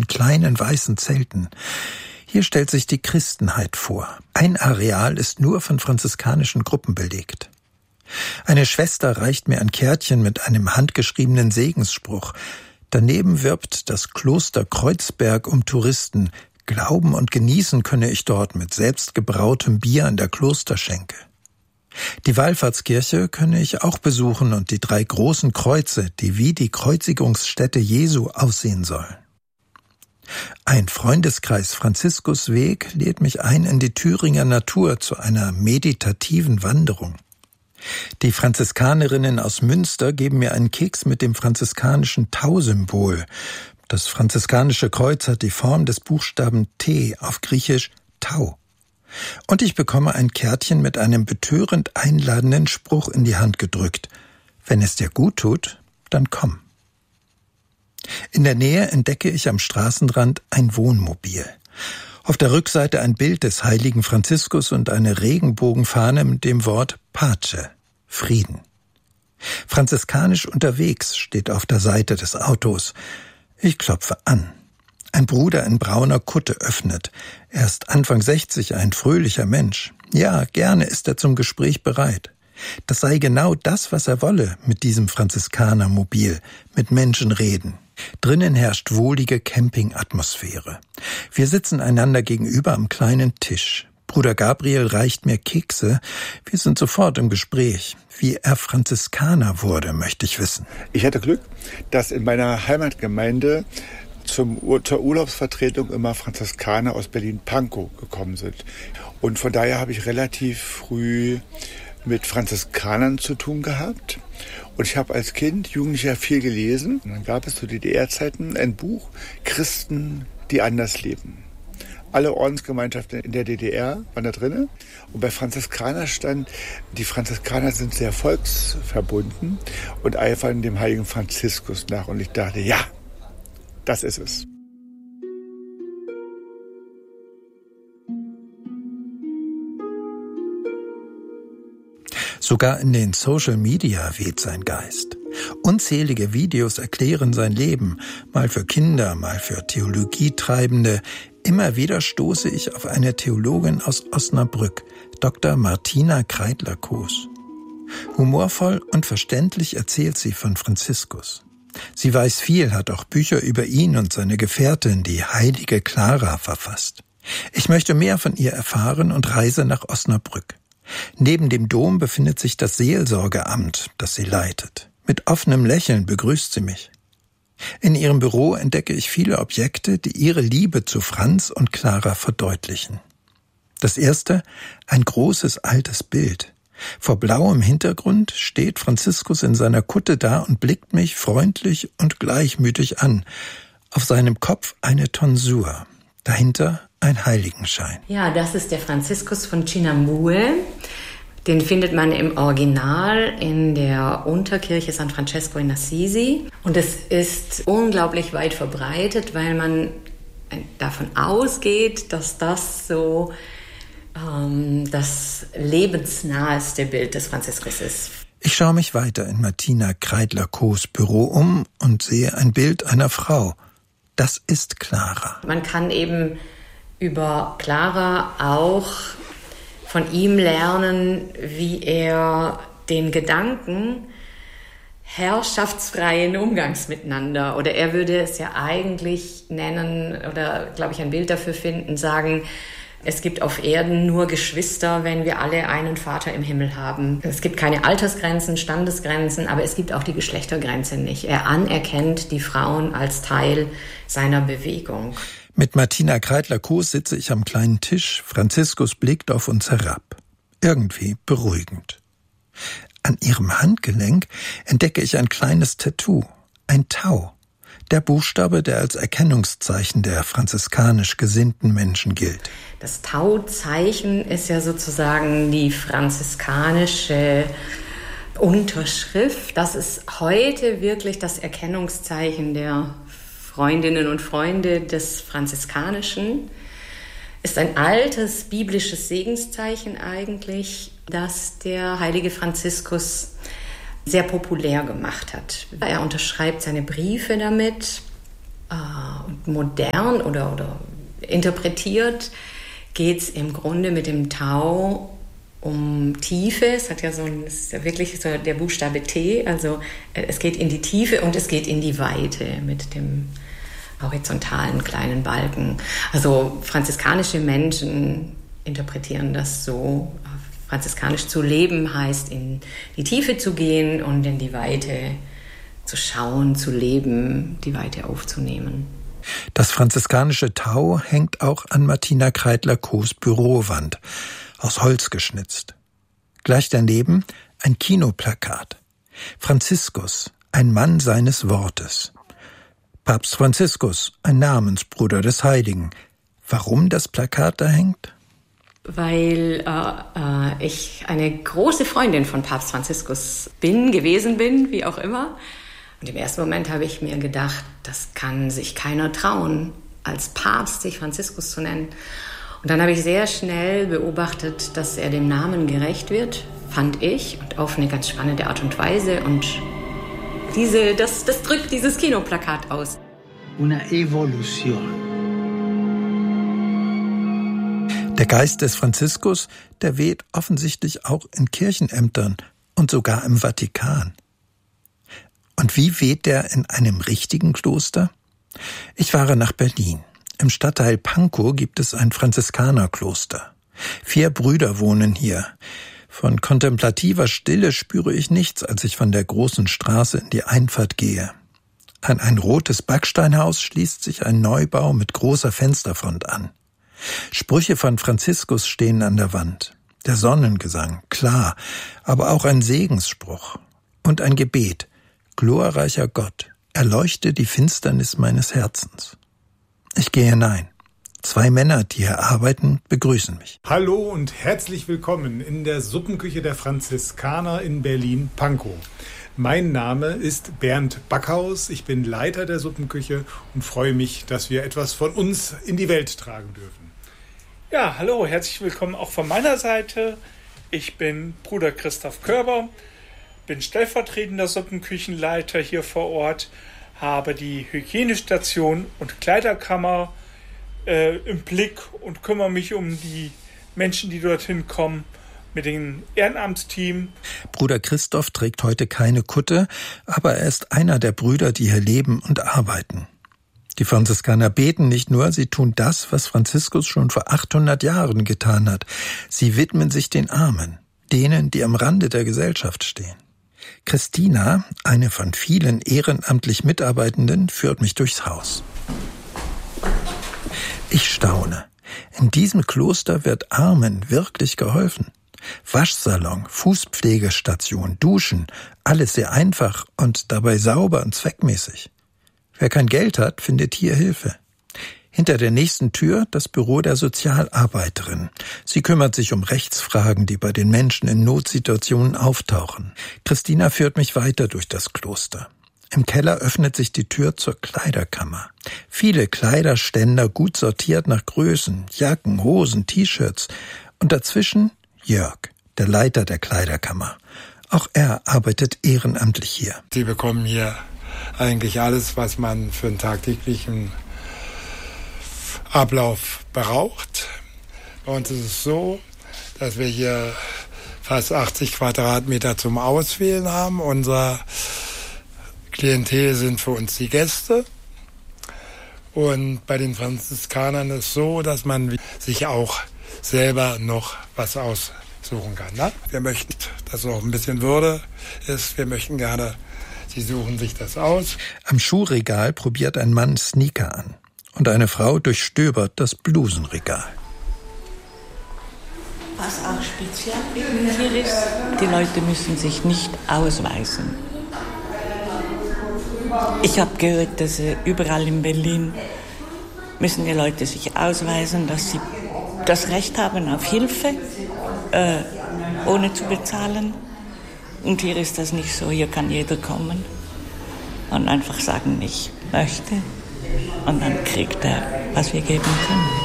von kleinen weißen Zelten. Hier stellt sich die Christenheit vor. Ein Areal ist nur von franziskanischen Gruppen belegt. Eine Schwester reicht mir ein Kärtchen mit einem handgeschriebenen Segensspruch. Daneben wirbt das Kloster Kreuzberg um Touristen. Glauben und genießen könne ich dort mit selbstgebrautem Bier in der Klosterschenke. Die Wallfahrtskirche könne ich auch besuchen und die 3 großen Kreuze, die wie die Kreuzigungsstätte Jesu aussehen sollen. Ein Freundeskreis Franziskusweg lädt mich ein in die Thüringer Natur zu einer meditativen Wanderung. Die Franziskanerinnen aus Münster geben mir einen Keks mit dem franziskanischen Tau-Symbol. Das franziskanische Kreuz hat die Form des Buchstaben T, auf Griechisch Tau. Und ich bekomme ein Kärtchen mit einem betörend einladenden Spruch in die Hand gedrückt. Wenn es dir gut tut, dann komm. In der Nähe entdecke ich am Straßenrand ein Wohnmobil. Auf der Rückseite ein Bild des heiligen Franziskus und eine Regenbogenfahne mit dem Wort Pace, Frieden. Franziskanisch unterwegs steht auf der Seite des Autos. Ich klopfe an. Ein Bruder in brauner Kutte öffnet. Er ist Anfang 60, ein fröhlicher Mensch. Ja, gerne ist er zum Gespräch bereit. Das sei genau das, was er wolle mit diesem Franziskanermobil, mit Menschen reden. Drinnen herrscht wohlige Campingatmosphäre. Wir sitzen einander gegenüber am kleinen Tisch. Bruder Gabriel reicht mir Kekse. Wir sind sofort im Gespräch. Wie er Franziskaner wurde, möchte ich wissen. Ich hatte Glück, dass in meiner Heimatgemeinde zur Urlaubsvertretung immer Franziskaner aus Berlin-Pankow gekommen sind. Und von daher habe ich relativ früh mit Franziskanern zu tun gehabt. Und ich habe als Kind, Jugendlicher viel gelesen. Und dann gab es zu DDR-Zeiten ein Buch, Christen, die anders leben. Alle Ordensgemeinschaften in der DDR waren da drin. Und bei Franziskaner stand, die Franziskaner sind sehr volksverbunden und eifern dem heiligen Franziskus nach. Und ich dachte, ja, das ist es. Sogar in den Social Media weht sein Geist. Unzählige Videos erklären sein Leben, mal für Kinder, mal für Theologietreibende. Immer wieder stoße ich auf eine Theologin aus Osnabrück, Dr. Martina Kreidler-Koos. Humorvoll und verständlich erzählt sie von Franziskus. Sie weiß viel, hat auch Bücher über ihn und seine Gefährtin, die heilige Clara, verfasst. Ich möchte mehr von ihr erfahren und reise nach Osnabrück. Neben dem Dom befindet sich das Seelsorgeamt, das sie leitet. Mit offenem Lächeln begrüßt sie mich. In ihrem Büro entdecke ich viele Objekte, die ihre Liebe zu Franz und Clara verdeutlichen. Das erste, ein großes altes Bild. Vor blauem Hintergrund steht Franziskus in seiner Kutte da und blickt mich freundlich und gleichmütig an. Auf seinem Kopf eine Tonsur, dahinter ein Heiligenschein. Ja, das ist der Franziskus von Chinambue. Den findet man im Original in der Unterkirche San Francesco in Assisi. Und es ist unglaublich weit verbreitet, weil man davon ausgeht, dass das so das lebensnaheste Bild des Franziskus ist. Ich schaue mich weiter in Martina Kreidler-Koos Büro um und sehe ein Bild einer Frau. Das ist Clara. Man kann eben über Clara auch von ihm lernen, wie er den Gedanken herrschaftsfreien Umgangs miteinander, oder er würde es ja eigentlich nennen, oder glaube ich ein Bild dafür finden, sagen, es gibt auf Erden nur Geschwister, wenn wir alle einen Vater im Himmel haben. Es gibt keine Altersgrenzen, Standesgrenzen, aber es gibt auch die Geschlechtergrenze nicht. Er anerkennt die Frauen als Teil seiner Bewegung. Mit Martina Kreidler-Koos sitze ich am kleinen Tisch. Franziskus blickt auf uns herab. Irgendwie beruhigend. An ihrem Handgelenk entdecke ich ein kleines Tattoo, ein Tau. Der Buchstabe, der als Erkennungszeichen der franziskanisch gesinnten Menschen gilt. Das Tauzeichen ist ja sozusagen die franziskanische Unterschrift. Das ist heute wirklich das Erkennungszeichen der Freundinnen und Freunde des Franziskanischen. Ist ein altes biblisches Segenszeichen eigentlich, das der heilige Franziskus sehr populär gemacht hat. Er unterschreibt seine Briefe damit. und modern oder interpretiert geht es im Grunde mit dem Tao um Tiefe. Es ist ja wirklich so der Buchstabe T, also es geht in die Tiefe und es geht in die Weite mit dem horizontalen kleinen Balken. Also franziskanische Menschen interpretieren das so. Franziskanisch zu leben heißt, in die Tiefe zu gehen und in die Weite zu schauen, zu leben, die Weite aufzunehmen. Das franziskanische Tau hängt auch an Martina Kreidler-Kohs Bürowand, aus Holz geschnitzt. Gleich daneben ein Kinoplakat. Franziskus, ein Mann seines Wortes. Papst Franziskus, ein Namensbruder des Heiligen. Warum das Plakat da hängt? Weil ich eine große Freundin von Papst Franziskus gewesen bin, wie auch immer. Und im ersten Moment habe ich mir gedacht, das kann sich keiner trauen, als Papst sich Franziskus zu nennen. Und dann habe ich sehr schnell beobachtet, dass er dem Namen gerecht wird, fand ich, und auf eine ganz spannende Art und Weise. Und das drückt dieses Kinoplakat aus. Una evolución. Der Geist des Franziskus, der weht offensichtlich auch in Kirchenämtern und sogar im Vatikan. Und wie weht der in einem richtigen Kloster? Ich fahre nach Berlin. Im Stadtteil Pankow gibt es ein Franziskanerkloster. 4 Brüder wohnen hier. Von kontemplativer Stille spüre ich nichts, als ich von der großen Straße in die Einfahrt gehe. An ein rotes Backsteinhaus schließt sich ein Neubau mit großer Fensterfront an. Sprüche von Franziskus stehen an der Wand. Der Sonnengesang, klar, aber auch ein Segensspruch. Und ein Gebet. Glorreicher Gott, erleuchte die Finsternis meines Herzens. Ich gehe hinein. 2 Männer, die hier arbeiten, begrüßen mich. Hallo und herzlich willkommen in der Suppenküche der Franziskaner in Berlin-Pankow. Mein Name ist Bernd Backhaus, ich bin Leiter der Suppenküche und freue mich, dass wir etwas von uns in die Welt tragen dürfen. Ja, hallo, herzlich willkommen auch von meiner Seite. Ich bin Bruder Christoph Körber, bin stellvertretender Suppenküchenleiter hier vor Ort, habe die Hygienestation und Kleiderkammer im Blick und kümmere mich um die Menschen, die dorthin kommen, mit dem Ehrenamtsteam. Bruder Christoph trägt heute keine Kutte, aber er ist einer der Brüder, die hier leben und arbeiten. Die Franziskaner beten nicht nur, sie tun das, was Franziskus schon vor 800 Jahren getan hat. Sie widmen sich den Armen, denen, die am Rande der Gesellschaft stehen. Christina, eine von vielen ehrenamtlich Mitarbeitenden, führt mich durchs Haus. Ich staune. In diesem Kloster wird Armen wirklich geholfen. Waschsalon, Fußpflegestation, Duschen, alles sehr einfach und dabei sauber und zweckmäßig. Wer kein Geld hat, findet hier Hilfe. Hinter der nächsten Tür das Büro der Sozialarbeiterin. Sie kümmert sich um Rechtsfragen, die bei den Menschen in Notsituationen auftauchen. Christina führt mich weiter durch das Kloster. Im Keller öffnet sich die Tür zur Kleiderkammer. Viele Kleiderständer gut sortiert nach Größen, Jacken, Hosen, T-Shirts. Und dazwischen Jörg, der Leiter der Kleiderkammer. Auch er arbeitet ehrenamtlich hier. Sie bekommen hier eigentlich alles, was man für einen tagtäglichen Ablauf braucht. Bei uns ist es so, dass wir hier fast 80 Quadratmeter zum Auswählen haben. Unser Klientel sind für uns die Gäste. Und bei den Franziskanern ist es so, dass man sich auch selber noch was aussuchen kann. Ne? Wir möchten, dass auch ein bisschen Würde ist. Wir möchten gerne, sie suchen sich das aus. Am Schuhregal probiert ein Mann Sneaker an. Und eine Frau durchstöbert das Blusenregal. Was auch speziell hier ist, die Leute müssen sich nicht ausweisen. Ich habe gehört, dass überall in Berlin müssen die Leute sich ausweisen, dass sie das Recht haben auf Hilfe, ohne zu bezahlen. Und hier ist das nicht so, hier kann jeder kommen und einfach sagen, ich möchte. Und dann kriegt er, was wir geben können.